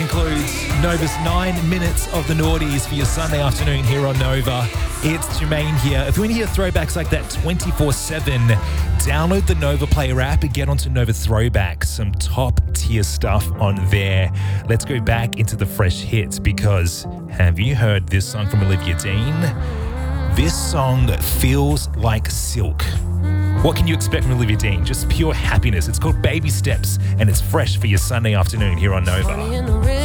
concludes Nova's 9 minutes of the noughties for your Sunday afternoon here on Nova. It's Jermaine here. If you want to hear throwbacks like that 24/7, download the Nova Player app and get onto Nova Throwbacks. Some top tier stuff on there. Let's go back into the fresh hits because have you heard this song from Olivia Dean? This song feels like silk. What can you expect from Olivia Dean? Just pure happiness. It's called Baby Steps and it's fresh for your Sunday afternoon here on Nova.